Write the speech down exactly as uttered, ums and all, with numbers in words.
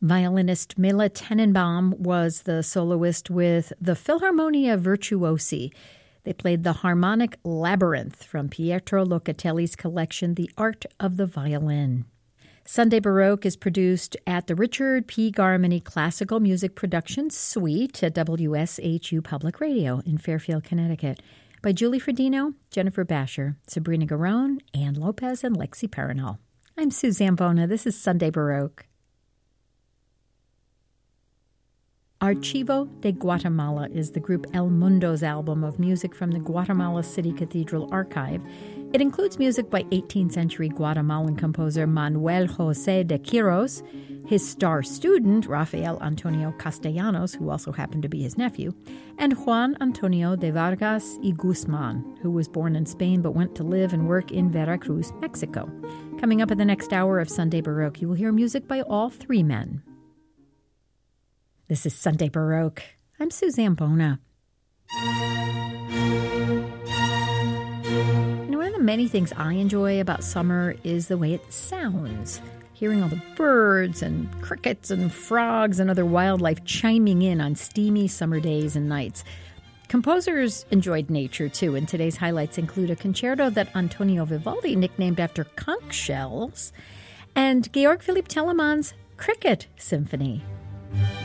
Violinist Mila Tenenbaum was the soloist with the Philharmonia Virtuosi. They played the harmonic Labyrinth from Pietro Locatelli's collection, The Art of the Violin. Sunday Baroque is produced at the Richard P. Garmany Classical Music Productions Suite at W S H U Public Radio in Fairfield, Connecticut, by Julie Fredino, Jennifer Basher, Sabrina Garone, Ann Lopez, and Lexi Perinal. I'm Suzanne Bona. This is Sunday Baroque. Archivo de Guatemala is the group El Mundo's album of music from the Guatemala City Cathedral Archive. It includes music by eighteenth century Guatemalan composer Manuel José de Quiros, his star student Rafael Antonio Castellanos, who also happened to be his nephew, and Juan Antonio de Vargas y Guzman, who was born in Spain but went to live and work in Veracruz, Mexico. Coming up in the next hour of Sunday Baroque, you will hear music by all three men. This is Sunday Baroque. I'm Suzanne Bona. You know, one of the many things I enjoy about summer is the way it sounds. Hearing all the birds and crickets and frogs and other wildlife chiming in on steamy summer days and nights. Composers enjoyed nature, too, and today's highlights include a concerto that Antonio Vivaldi nicknamed after conch shells and Georg Philipp Telemann's Cricket Symphony.